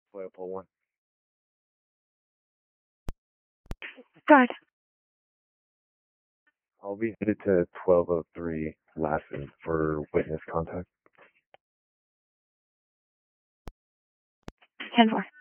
Leopold 1. Go ahead. I'll be headed to 1203 Lassen for witness contact. 10-4.